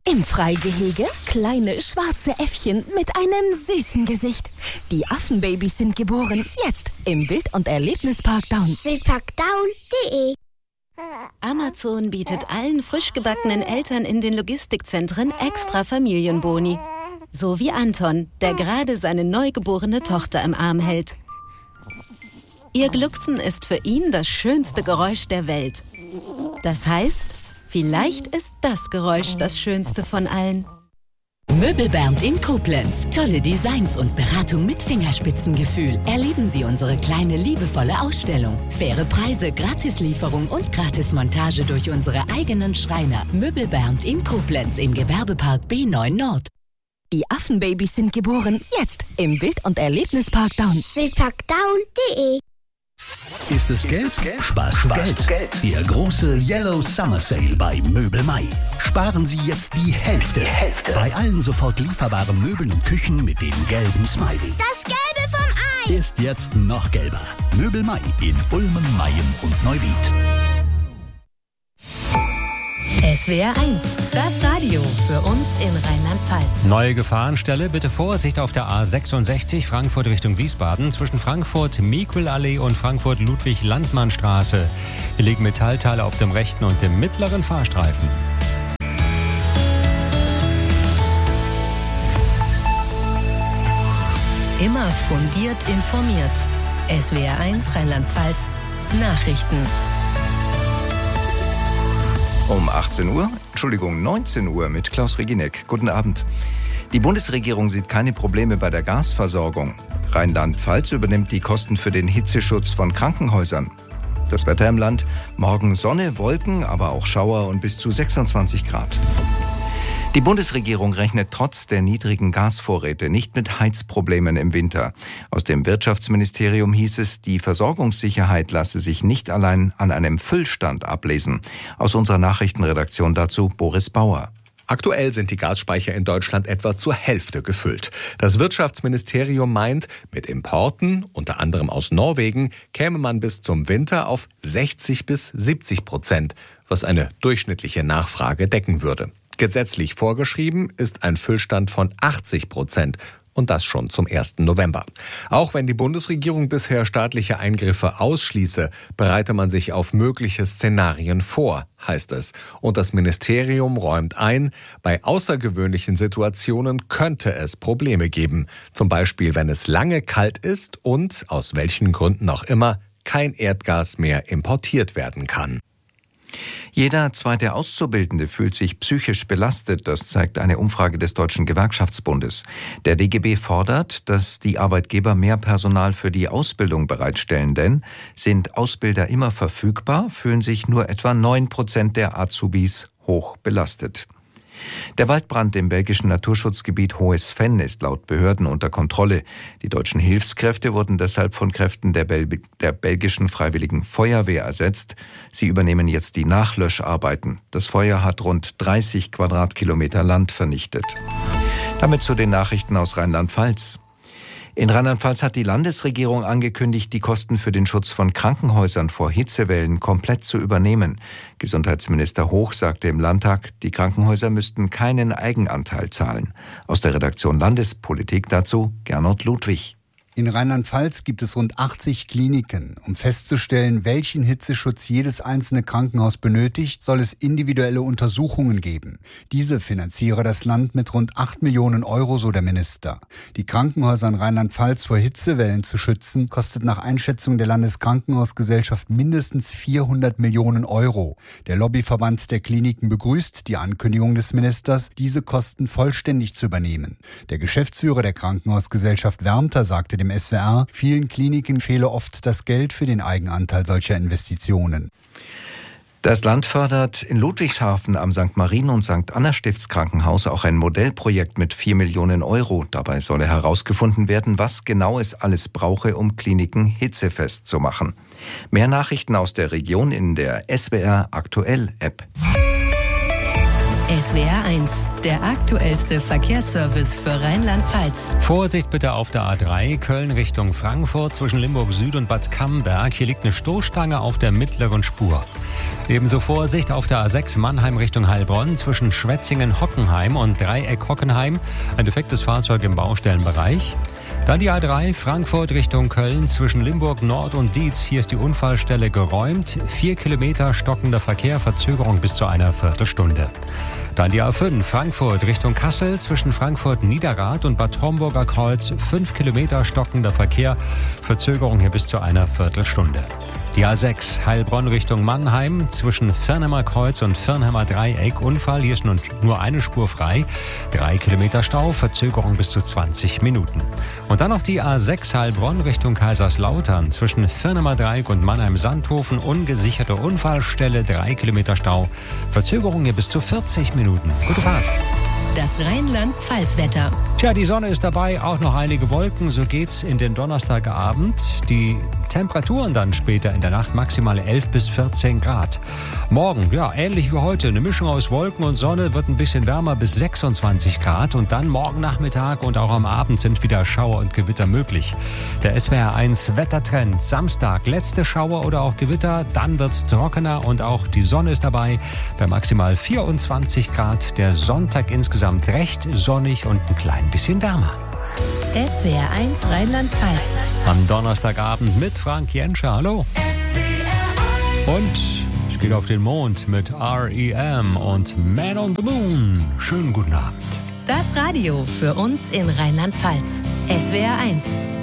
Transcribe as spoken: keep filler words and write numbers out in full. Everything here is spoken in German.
Im Freigehege kleine schwarze Äffchen mit einem süßen Gesicht. Die Affenbabys sind geboren. Jetzt im Wild- und Erlebnispark Daun. wildpark daun punkt de. Amazon bietet allen frisch gebackenen Eltern in den Logistikzentren extra Familienboni. So wie Anton, der gerade seine neugeborene Tochter im Arm hält. Ihr Glucksen ist für ihn das schönste Geräusch der Welt. Das heißt, vielleicht ist das Geräusch das schönste von allen. Möbelbernd in Koblenz. Tolle Designs und Beratung mit Fingerspitzengefühl. Erleben Sie unsere kleine, liebevolle Ausstellung. Faire Preise, Gratislieferung und Gratismontage durch unsere eigenen Schreiner. Möbelbernd in Koblenz im Gewerbepark B neun Nord. Die Affenbabys sind geboren. Jetzt im Wild- und Erlebnispark Daun. wildpark daun punkt de. Ist es gelb? Sparst du Geld. Der große Yellow Summer Sale bei Möbel Mai. Sparen Sie jetzt die Hälfte. Die Hälfte. Bei allen sofort lieferbaren Möbeln und Küchen mit dem gelben Smiley. Das Gelbe vom Ei. Ist jetzt noch gelber. Möbel Mai in Ulmen, Mayen und Neuwied. S W R eins, das Radio für uns in Rheinland-Pfalz. Neue Gefahrenstelle, bitte Vorsicht auf der A sechsundsechzig Frankfurt Richtung Wiesbaden zwischen Frankfurt-Miquel-Allee und Frankfurt-Ludwig-Landmann-Straße. Hier liegen Metallteile auf dem rechten und dem mittleren Fahrstreifen. Immer fundiert informiert. S W R eins Rheinland-Pfalz Nachrichten. Um achtzehn Uhr, Entschuldigung, neunzehn Uhr mit Klaus Reginek. Guten Abend. Die Bundesregierung sieht keine Probleme bei der Gasversorgung. Rheinland-Pfalz übernimmt die Kosten für den Hitzeschutz von Krankenhäusern. Das Wetter im Land: morgen Sonne, Wolken, aber auch Schauer und bis zu sechsundzwanzig Grad. Die Bundesregierung rechnet trotz der niedrigen Gasvorräte nicht mit Heizproblemen im Winter. Aus dem Wirtschaftsministerium hieß es, die Versorgungssicherheit lasse sich nicht allein an einem Füllstand ablesen. Aus unserer Nachrichtenredaktion dazu Boris Bauer. Aktuell sind die Gasspeicher in Deutschland etwa zur Hälfte gefüllt. Das Wirtschaftsministerium meint, mit Importen, unter anderem aus Norwegen, käme man bis zum Winter auf sechzig bis siebzig Prozent, was eine durchschnittliche Nachfrage decken würde. Gesetzlich vorgeschrieben ist ein Füllstand von achtzig Prozent. Und das schon zum ersten November. Auch wenn die Bundesregierung bisher staatliche Eingriffe ausschließe, bereite man sich auf mögliche Szenarien vor, heißt es. Und das Ministerium räumt ein, bei außergewöhnlichen Situationen könnte es Probleme geben. Zum Beispiel, wenn es lange kalt ist und, aus welchen Gründen auch immer, kein Erdgas mehr importiert werden kann. Jeder zweite Auszubildende fühlt sich psychisch belastet, das zeigt eine Umfrage des Deutschen Gewerkschaftsbundes. Der D G B fordert, dass die Arbeitgeber mehr Personal für die Ausbildung bereitstellen, denn sind Ausbilder immer verfügbar, fühlen sich nur etwa neun Prozent der Azubis hoch belastet. Der Waldbrand im belgischen Naturschutzgebiet Hohes Venn ist laut Behörden unter Kontrolle. Die deutschen Hilfskräfte wurden deshalb von Kräften der, Bel- der belgischen Freiwilligen Feuerwehr ersetzt. Sie übernehmen jetzt die Nachlöscharbeiten. Das Feuer hat rund dreißig Quadratkilometer Land vernichtet. Damit zu den Nachrichten aus Rheinland-Pfalz. In Rheinland-Pfalz hat die Landesregierung angekündigt, die Kosten für den Schutz von Krankenhäusern vor Hitzewellen komplett zu übernehmen. Gesundheitsminister Hoch sagte im Landtag, die Krankenhäuser müssten keinen Eigenanteil zahlen. Aus der Redaktion Landespolitik dazu Gernot Ludwig. In Rheinland-Pfalz gibt es rund achtzig Kliniken. Um festzustellen, welchen Hitzeschutz jedes einzelne Krankenhaus benötigt, soll es individuelle Untersuchungen geben. Diese finanziere das Land mit rund acht Millionen Euro, so der Minister. Die Krankenhäuser in Rheinland-Pfalz vor Hitzewellen zu schützen, kostet nach Einschätzung der Landeskrankenhausgesellschaft mindestens vierhundert Millionen Euro. Der Lobbyverband der Kliniken begrüßt die Ankündigung des Ministers, diese Kosten vollständig zu übernehmen. Der Geschäftsführer der Krankenhausgesellschaft Wärmter sagte dem S W R, vielen Kliniken fehle oft das Geld für den Eigenanteil solcher Investitionen. Das Land fördert in Ludwigshafen am Sankt Marien- und Sankt Anna-Stiftskrankenhaus auch ein Modellprojekt mit vier Millionen Euro. Dabei solle herausgefunden werden, was genau es alles brauche, um Kliniken hitzefest zu machen. Mehr Nachrichten aus der Region in der S W R Aktuell App. S W R eins, der aktuellste Verkehrsservice für Rheinland-Pfalz. Vorsicht bitte auf der A drei, Köln Richtung Frankfurt zwischen Limburg Süd und Bad Camberg. Hier liegt eine Stoßstange auf der mittleren Spur. Ebenso Vorsicht auf der A sechs Mannheim Richtung Heilbronn zwischen Schwetzingen-Hockenheim und Dreieck-Hockenheim. Ein defektes Fahrzeug im Baustellenbereich. Dann die A drei, Frankfurt Richtung Köln zwischen Limburg Nord und Dietz. Hier ist die Unfallstelle geräumt. Vier Kilometer stockender Verkehr, Verzögerung bis zu einer Viertelstunde. Dann die A fünf, Frankfurt Richtung Kassel zwischen Frankfurt Niederrad und Bad Homburger Kreuz. Fünf Kilometer stockender Verkehr, Verzögerung hier bis zu einer Viertelstunde. Die A sechs, Heilbronn Richtung Mannheim zwischen Firnheimer Kreuz und Firnheimer Dreieck. Unfall, hier ist nun nur eine Spur frei. Drei Kilometer Stau, Verzögerung bis zu zwanzig Minuten. Und dann noch die A sechs, Heilbronn Richtung Kaiserslautern zwischen Firnheimer Dreieck und Mannheim-Sandhofen. Ungesicherte Unfallstelle, drei Kilometer Stau, Verzögerung hier bis zu vierzig Minuten. Gute Fahrt. Das Rheinland-Pfalz-Wetter. Tja, die Sonne ist dabei, auch noch einige Wolken. So geht's in den Donnerstagabend. Die Temperaturen dann später in der Nacht maximal elf bis vierzehn Grad. Morgen, ja, ähnlich wie heute, eine Mischung aus Wolken und Sonne, wird ein bisschen wärmer bis sechsundzwanzig Grad. Und dann morgen Nachmittag und auch am Abend sind wieder Schauer und Gewitter möglich. Der S W R eins Wettertrend. Samstag letzte Schauer oder auch Gewitter, dann wird's trockener und auch die Sonne ist dabei bei maximal vierundzwanzig Grad. Der Sonntag insgesamt recht sonnig und ein klein bisschen wärmer. S W R eins Rheinland-Pfalz. Am Donnerstagabend mit Frank Jenscher. Hallo. Und es geht auf den Mond mit R E M und Man on the Moon. Schönen guten Abend. Das Radio für uns in Rheinland-Pfalz. S W R eins.